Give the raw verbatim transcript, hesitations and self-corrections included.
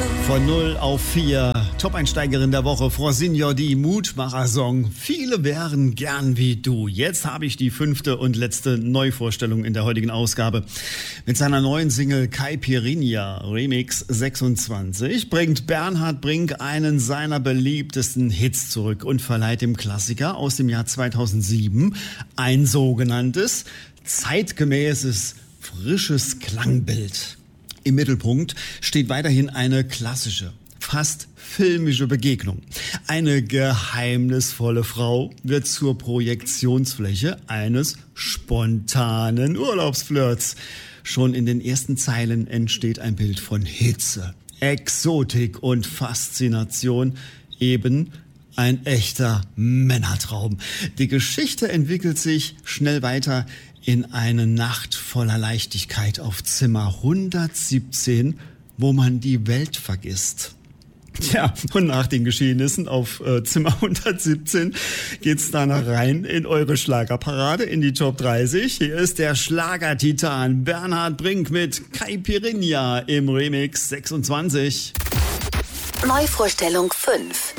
Von null auf vier. Top-Einsteigerin der Woche, Frau Senior, die Mutmacher-Song. Viele wären gern wie du. Jetzt habe ich die fünfte und letzte Neuvorstellung in der heutigen Ausgabe. Mit seiner neuen Single Caipirinha Remix sechsundzwanzig bringt Bernhard Brink einen seiner beliebtesten Hits zurück und verleiht dem Klassiker aus dem Jahr zweitausendsieben ein sogenanntes zeitgemäßes, frisches Klangbild. Im Mittelpunkt steht weiterhin eine klassische, fast filmische Begegnung. Eine geheimnisvolle Frau wird zur Projektionsfläche eines spontanen Urlaubsflirts. Schon in den ersten Zeilen entsteht ein Bild von Hitze, Exotik und Faszination, eben ein echter Männertraum. Die Geschichte entwickelt sich schnell weiter in eine Nacht voller Leichtigkeit auf Zimmer hundertsiebzehn, wo man die Welt vergisst. Tja, und nach den Geschehnissen auf äh, Zimmer hundertsiebzehn geht's danach rein in eure Schlagerparade, in die Top dreißig. Hier ist der Schlagertitan Bernhard Brink mit Caipirinha im Remix sechsundzwanzig. Neuvorstellung fünf.